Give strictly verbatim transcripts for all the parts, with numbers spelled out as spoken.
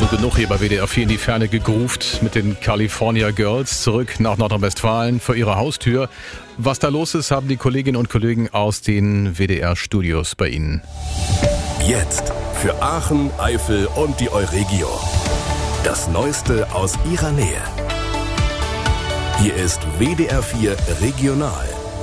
Früh genug hier bei W D R vier in die Ferne gegruft mit den California Girls zurück nach Nordrhein-Westfalen vor ihrer Haustür. Was da los ist, haben die Kolleginnen und Kollegen aus den W D R-Studios bei Ihnen. Jetzt für Aachen, Eifel und die Euregio. Das Neueste aus ihrer Nähe. Hier ist W D R vier Regional.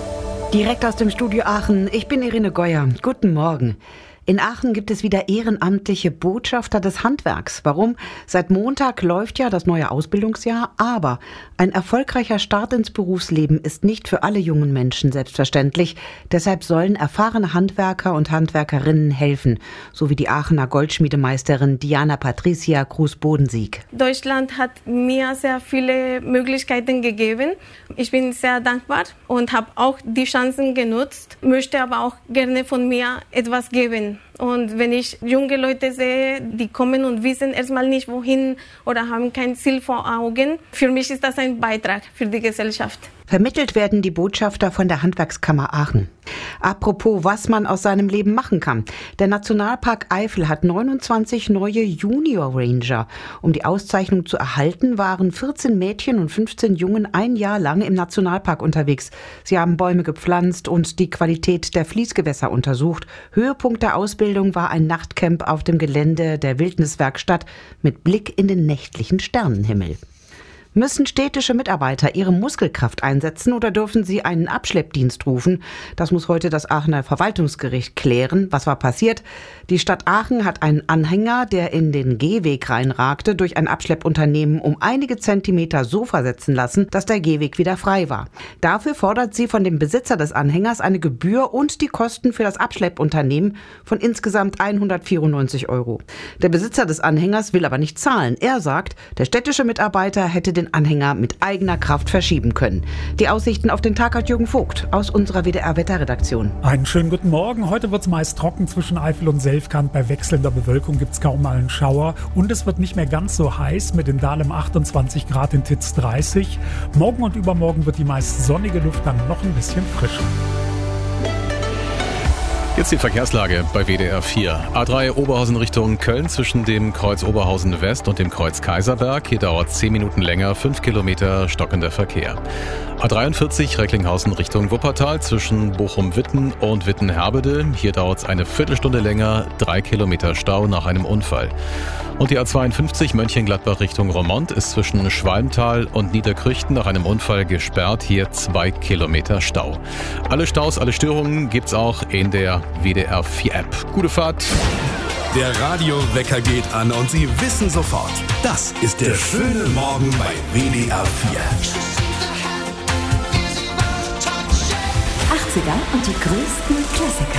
Direkt aus dem Studio Aachen. Ich bin Irene Geuer. Guten Morgen. In Aachen gibt es wieder ehrenamtliche Botschafter des Handwerks. Warum? Seit Montag läuft ja das neue Ausbildungsjahr, aber ein erfolgreicher Start ins Berufsleben ist nicht für alle jungen Menschen selbstverständlich. Deshalb sollen erfahrene Handwerker und Handwerkerinnen helfen, so wie die Aachener Goldschmiedemeisterin Diana Patricia Kruse-Bodensiek. Deutschland hat mir sehr viele Möglichkeiten gegeben. Ich bin sehr dankbar und habe auch die Chancen genutzt, möchte aber auch gerne von mir etwas geben. Und wenn ich junge Leute sehe, die kommen und wissen erstmal nicht wohin oder haben kein Ziel vor Augen, für mich ist das ein Beitrag für die Gesellschaft. Vermittelt werden die Botschafter von der Handwerkskammer Aachen. Apropos, was man aus seinem Leben machen kann. Der Nationalpark Eifel hat neunundzwanzig neue Junior Ranger. Um die Auszeichnung zu erhalten, waren vierzehn Mädchen und fünfzehn Jungen ein Jahr lang im Nationalpark unterwegs. Sie haben Bäume gepflanzt und die Qualität der Fließgewässer untersucht. Höhepunkt der Ausbildung war ein Nachtcamp auf dem Gelände der Wildniswerkstatt mit Blick in den nächtlichen Sternenhimmel. Müssen städtische Mitarbeiter ihre Muskelkraft einsetzen oder dürfen sie einen Abschleppdienst rufen? Das muss heute das Aachener Verwaltungsgericht klären. Was war passiert? Die Stadt Aachen hat einen Anhänger, der in den Gehweg reinragte, durch ein Abschleppunternehmen um einige Zentimeter so versetzen lassen, dass der Gehweg wieder frei war. Dafür fordert sie von dem Besitzer des Anhängers eine Gebühr und die Kosten für das Abschleppunternehmen von insgesamt hundertvierundneunzig Euro. Der Besitzer des Anhängers will aber nicht zahlen. Er sagt, der städtische Mitarbeiter hätte den Anhänger mit eigener Kraft verschieben können. Die Aussichten auf den Tag hat Jürgen Vogt aus unserer W D R-Wetterredaktion. Einen schönen guten Morgen. Heute wird es meist trocken zwischen Eifel und Selfkant. Bei wechselnder Bewölkung gibt es kaum mal einen Schauer. Und es wird nicht mehr ganz so heiß mit in Dahlem achtundzwanzig Grad, in Titz dreißig. Morgen und übermorgen wird die meist sonnige Luft dann noch ein bisschen frischer. Jetzt die Verkehrslage bei W D R vier. A drei Oberhausen Richtung Köln zwischen dem Kreuz Oberhausen West und dem Kreuz Kaiserberg. Hier dauert es zehn Minuten länger, fünf Kilometer stockender Verkehr. A dreiundvierzig Recklinghausen Richtung Wuppertal zwischen Bochum-Witten und Witten-Herbede. Hier dauert es eine Viertelstunde länger, drei Kilometer Stau nach einem Unfall. Und die A zweiundfünfzig Mönchengladbach Richtung Roermond ist zwischen Schwalmtal und Niederkrüchten nach einem Unfall gesperrt. Hier zwei Kilometer Stau. Alle Staus, alle Störungen gibt's auch in der W D R vier App. Gute Fahrt! Der Radiowecker geht an und Sie wissen sofort, das ist der schöne Morgen bei W D R vier. achtziger und die größten Klassiker.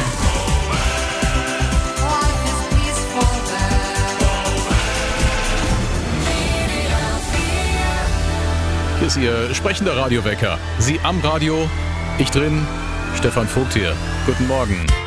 Hier ist Ihr sprechender Radiowecker. Sie am Radio, ich drin, Stefan Vogt hier. Guten Morgen.